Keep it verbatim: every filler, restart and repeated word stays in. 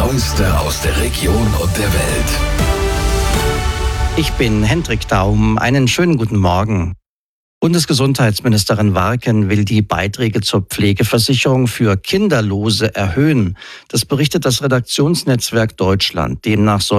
Neueste aus der Region und der Welt. Ich bin Hendrik Daum. Einen schönen guten Morgen. Bundesgesundheitsministerin Warken will die Beiträge zur Pflegeversicherung für Kinderlose erhöhen. Das berichtet das Redaktionsnetzwerk Deutschland. Demnach soll